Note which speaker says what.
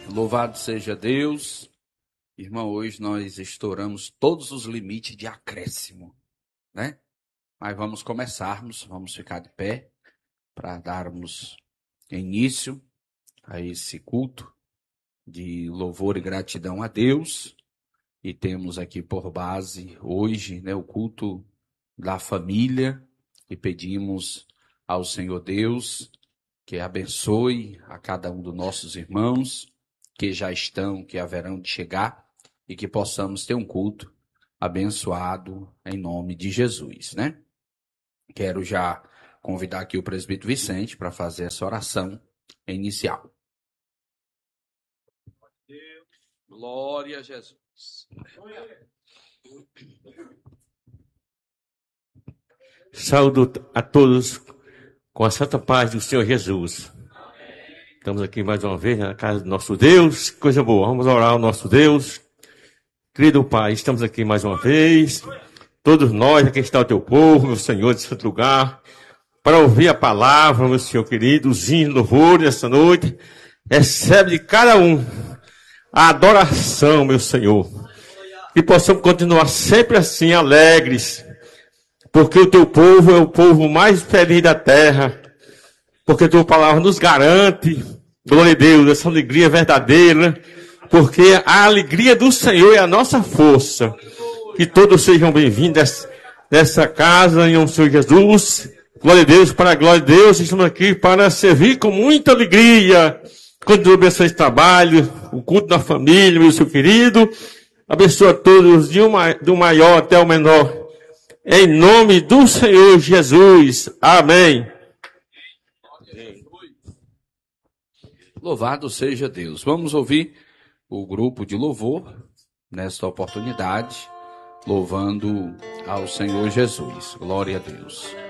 Speaker 1: Louvado seja Deus. Irmão, hoje nós estouramos todos os limites de acréscimo, né? Mas vamos ficar de pé para darmos início a esse culto de louvor e gratidão a Deus. E temos aqui por base hoje, né, o culto da família, e pedimos ao Senhor Deus que abençoe a cada um dos nossos irmãos que já estão, que haverão de chegar, e que possamos ter um culto abençoado em nome de Jesus, né? Quero já convidar aqui o presbítero Vicente para fazer essa oração inicial. Glória a Jesus.
Speaker 2: Saúdo a todos com a santa paz do Senhor Jesus. Estamos aqui mais uma vez na casa do nosso Deus. Coisa boa, vamos orar ao nosso Deus. Querido Pai, estamos aqui mais uma vez. Todos nós, aqui está o teu povo, meu Senhor, de santo lugar, para ouvir a palavra, meu Senhor querido, os hinos, louvores nessa noite. Recebe de cada um a adoração, meu Senhor. Que possamos continuar sempre assim, alegres, porque o teu povo é o povo mais feliz da terra, porque a tua palavra nos garante, glória a Deus, essa alegria verdadeira, porque a alegria do Senhor é a nossa força. Que todos sejam bem-vindos nessa casa, em nome do Senhor Jesus. Glória a Deus, para a glória de Deus, estamos aqui para servir com muita alegria. Continua abençoando esse trabalho, o culto da família, meu Senhor querido. Abençoa todos, do maior até o menor. Em nome do Senhor Jesus. Amém.
Speaker 1: Louvado seja Deus. Vamos ouvir o grupo de louvor nesta oportunidade, louvando ao Senhor Jesus. Glória a Deus.